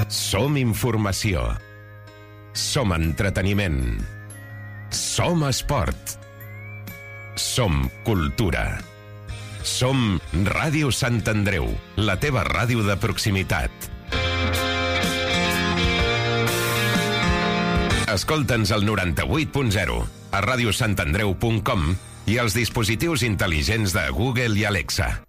Som informació. Som entreteniment. Som esport. Som cultura. Som Ràdio Sant Andreu, la teva ràdio de proximitat. Escolta'ns al 98.0, a radiosantandreu.com i als dispositius intel·ligents de Google i Alexa.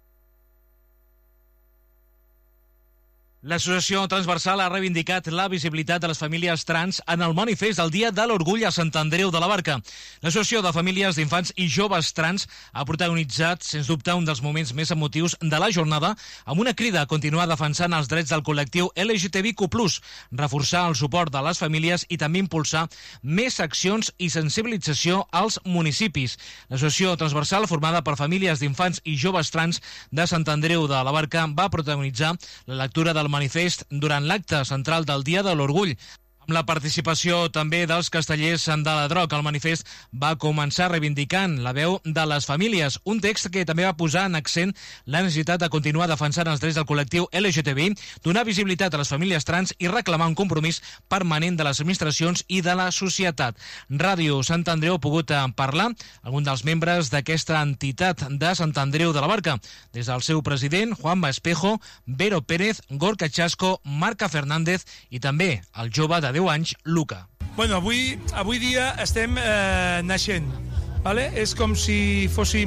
L'Associació Transversal ha reivindicat la visibilitat de les famílies trans en el manifest del Dia de l'Orgull a Sant Andreu de la Barca. L'Associació de Famílies d'Infants i Joves Trans ha protagonitzat, sens dubte, un dels moments més emotius de la jornada, amb una crida a continuar defensant els drets del col·lectiu LGTBIQ+, reforçar el suport de les famílies i també impulsar més accions i sensibilització als municipis. L'Associació Transversal, formada per famílies d'infants i joves trans de Sant Andreu de la Barca, va protagonitzar la lectura del manifest durant l'acte central del Dia de l'Orgull. Amb la participació també dels castellers de la Droc, el manifest va començar reivindicant la veu de les famílies, un text que també va posar en accent la necessitat de continuar defensant els drets del col·lectiu LGTBI, donar visibilitat a les famílies trans i reclamar un compromís permanent de les administracions i de la societat. Ràdio Sant Andreu ha pogut parlar amb un dels membres d'aquesta entitat de Sant Andreu de la Barca, des del seu president, Juanma Espejo, Vero Pérez, Gorka Chasco, Marca Fernández i també el jove de 10 anys, Luca. Bueno, avui dia estem naixent, vale? És com si fóssim